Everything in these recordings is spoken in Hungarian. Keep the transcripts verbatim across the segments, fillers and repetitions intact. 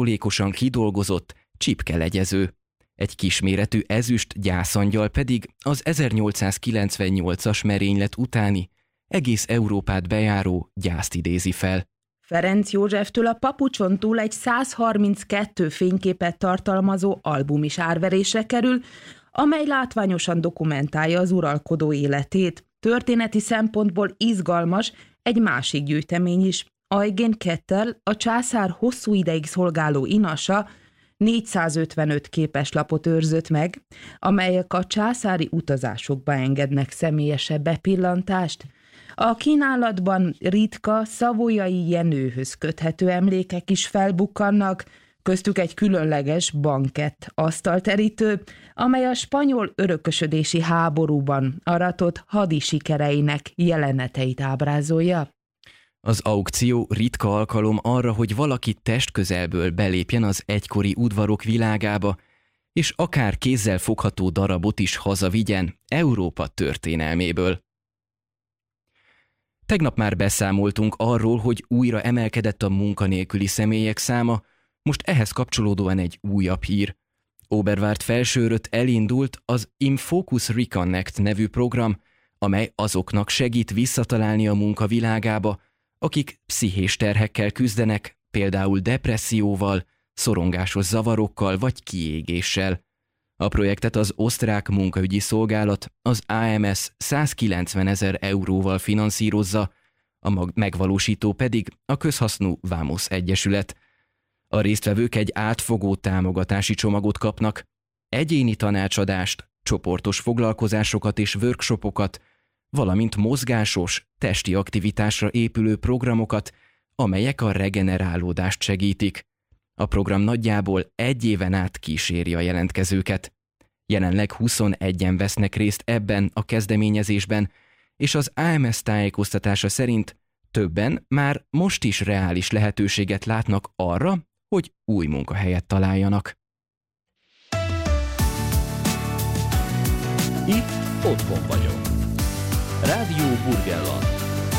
aprólékosan kidolgozott csipkelegyező. Egy kisméretű ezüst gyászangyal pedig az ezernyolcszázkilencvennyolcas merénylet utáni, egész Európát bejáró gyászt idézi fel. Ferenc Józseftől a papucson túl egy száz harminckettő fényképet tartalmazó album is árverésre kerül, amely látványosan dokumentálja az uralkodó életét. Történeti szempontból izgalmas egy másik gyűjtemény is. Eugen Kettel, a császár hosszú ideig szolgáló inasa, négyszázötvenöt képeslapot őrzött meg, amelyek a császári utazásokba engednek személyesebb bepillantást. A kínálatban ritka, Savoyai Jenőhöz köthető emlékek is felbukkannak, köztük egy különleges bankett asztalterítő, amely a spanyol örökösödési háborúban aratott hadi sikereinek jeleneteit ábrázolja. Az aukció ritka alkalom arra, hogy valaki testközelből belépjen az egykori udvarok világába, és akár kézzel fogható darabot is hazavigyen Európa történelméből. Tegnap már beszámoltunk arról, hogy újra emelkedett a munkanélküli személyek száma, most ehhez kapcsolódóan egy újabb hír. Oberwart felsőrött elindult az InFocus Reconnect nevű program, amely azoknak segít visszatalálni a munkavilágába, akik pszichés terhekkel küzdenek, például depresszióval, szorongásos zavarokkal vagy kiégéssel. A projektet az osztrák munkaügyi szolgálat, az á em es százkilencvenezer euróval finanszírozza, a megvalósító pedig a közhasznú Vámosz Egyesület. A résztvevők egy átfogó támogatási csomagot kapnak, egyéni tanácsadást, csoportos foglalkozásokat és workshopokat, valamint mozgásos, testi aktivitásra épülő programokat, amelyek a regenerálódást segítik. A program nagyjából egy éven át kíséri a jelentkezőket. Jelenleg huszonegyen vesznek részt ebben a kezdeményezésben, és az á em es tájékoztatása szerint többen már most is reális lehetőséget látnak arra, hogy új munkahelyet találjanak. Itt otthon vagyok. Rádió Burgenland.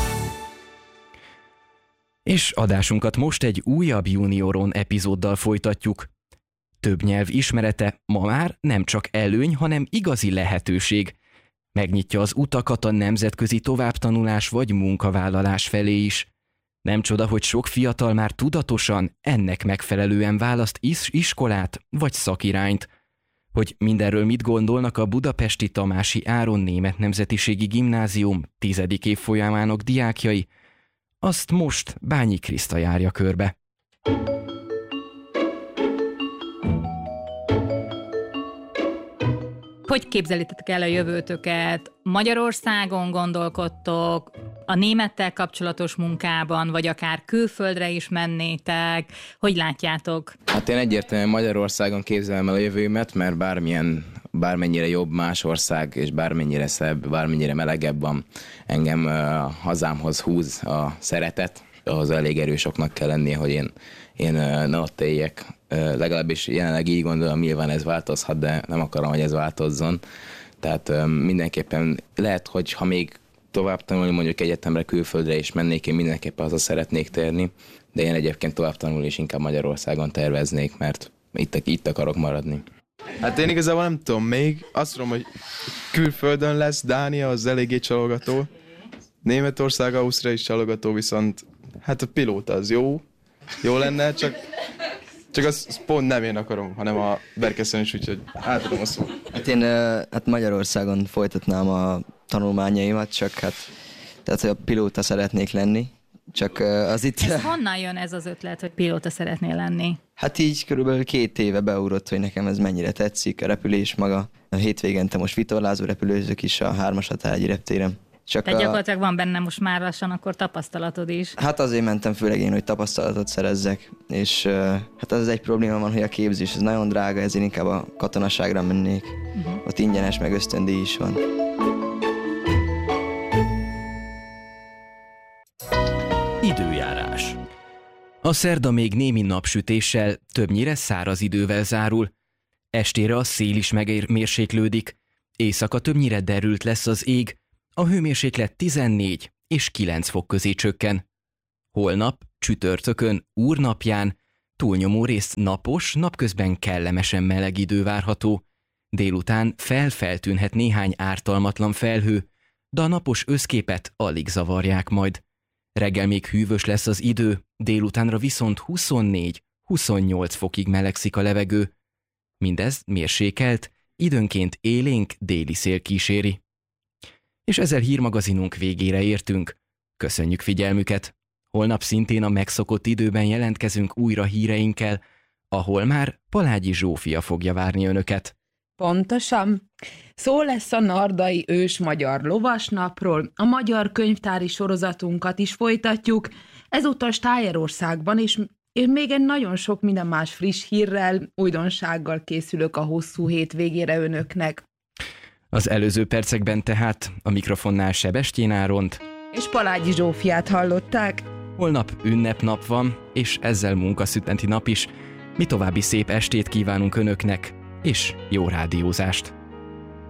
És adásunkat most egy újabb Junioron epizóddal folytatjuk. Több nyelv ismerete ma már nem csak előny, hanem igazi lehetőség. Megnyitja az utakat a nemzetközi továbbtanulás vagy munkavállalás felé is. Nem csoda, hogy sok fiatal már tudatosan ennek megfelelően választ is- iskolát vagy szakirányt. Hogy mindenről mit gondolnak a budapesti Tamási Áron Német Nemzetiségi Gimnázium tizedik évfolyamának diákjai, azt most Bányi Kriszta járja körbe. Hogy képzelitek el a jövőtöket? Magyarországon gondolkodtok, a némettel kapcsolatos munkában, vagy akár külföldre is mennétek? Hogy látjátok? Hát én egyértelműen Magyarországon képzelem el a jövőmet, mert bármilyen, bármennyire jobb más ország, és bármennyire szebb, bármennyire melegebb van, engem a hazámhoz húz a szeretet. Ahhoz elég erősoknak kell lennie, hogy én, én ne ott éljek. Legalábbis jelenleg így gondolom, nyilván ez változhat, de nem akarom, hogy ez változzon. Tehát mindenképpen lehet, hogy ha még tovább tanulni, mondjuk egyetemre, külföldre is mennék, én mindenképpen haza szeretnék térni, de én egyébként tovább tanulni is inkább Magyarországon terveznék, mert itt, itt akarok maradni. Hát én igazából nem tudom még, azt tudom, hogy külföldön lesz, Dánia az eléggé csalogató, Németország, Ausztria is csalogató, viszont hát a pilóta az jó, jó lenne, csak, csak azt pont nem én akarom, hanem a Berkeszen is, úgyhogy átadom a szót. Hát én hát Magyarországon folytatnám a tanulmányaimat, csak hát tehát a pilóta szeretnék lenni, csak az itt... Ez honnan jön ez az ötlet, hogy pilóta szeretnél lenni? Hát így körülbelül két éve beugrott, hogy nekem ez mennyire tetszik, a repülés maga. A hétvégente most vitorlázó repülőzök is a Hármas-Hatágyi reptéren. Csak Tehát a... gyakorlatilag van benne most már lassan akkor tapasztalatod is. Hát azért mentem főleg én, hogy tapasztalatot szerezzek, és uh, hát az egy probléma van, hogy a képzés ez nagyon drága, ezért inkább a katonaságra mennék. Uh-huh. Ott ingyenes, meg ösztöndíj is van. Időjárás. A szerda még némi napsütéssel, többnyire száraz idővel zárul. Estére a szél is megmérséklődik, éjszaka többnyire derült lesz az ég, a hőmérséklet tizennégy és kilenc fok közé csökken. Holnap, csütörtökön, úrnapján túlnyomó részt napos, napközben kellemesen meleg idő várható. Délután felfeltűnhet néhány ártalmatlan felhő, de a napos összképet alig zavarják majd. Reggel még hűvös lesz az idő, délutánra viszont huszonnégy-huszonnyolc fokig melegszik a levegő. Mindez mérsékelt, időnként élénk déli szél kíséri. És ezzel hírmagazinunk végére értünk. Köszönjük figyelmüket! Holnap szintén a megszokott időben jelentkezünk újra híreinkkel, ahol már Palágyi Zsófia fogja várni önöket. Pontosan. Szó lesz a Nardai ős magyar lovasnapról, a magyar könyvtári sorozatunkat is folytatjuk, ezúttal Stájerországban, és, és még egy nagyon sok minden más friss hírrel, újdonsággal készülök a hosszú hét végére önöknek. Az előző percekben tehát a mikrofonnál Sebestyén Áront és Palágyi Zsófiát hallották. Holnap ünnepnap van, és ezzel munkaszüneti nap is. Mi további szép estét kívánunk önöknek, és jó rádiózást!